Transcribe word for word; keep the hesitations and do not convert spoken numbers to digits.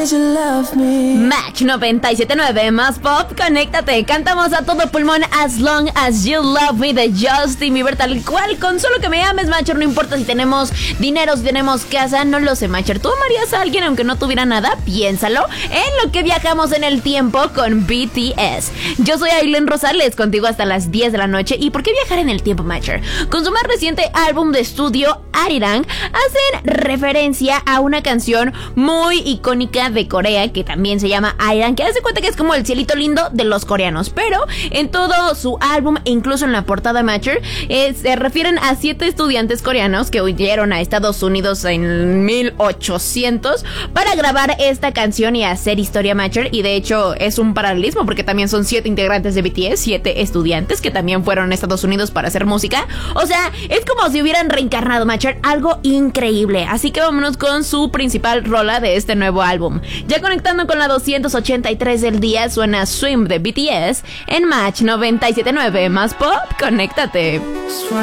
did you love me? Match noventa y siete punto nueve más pop, conéctate. Cantamos a todo pulmón As Long As You Love Me de Justin Bieber, tal cual. Con solo que me ames, Matcher, no importa si tenemos dinero, si tenemos casa, no lo sé, Matcher. ¿Tú amarías a alguien aunque no tuviera nada? Piénsalo. En lo que viajamos en el tiempo con B T S. Yo soy Aileen Rosales, contigo hasta las diez de la noche. ¿Y por qué viajar en el tiempo, Matcher? Con su más reciente álbum de estudio, Arirang, hacen referencia a una canción muy icónica de Corea que también se llama Arirang, que hace cuenta que es como el cielito lindo de los coreanos, pero en todo su álbum e incluso en la portada, Matcher, eh, se refieren a siete estudiantes coreanos que huyeron a Estados Unidos en mil ochocientos para grabar esta canción y hacer historia, Matcher, y de hecho es un paralelismo porque también son siete integrantes de B T S, siete estudiantes que también fueron a Estados Unidos para hacer música. O sea, es como si hubieran reencarnado, Matcher, algo increíble. Así que vámonos con su principal rola de este nuevo álbum. Ya conectando con la doscientos ochenta y tres del día, suena Swim de B T S en Match noventa y siete punto nueve más pop, conéctate.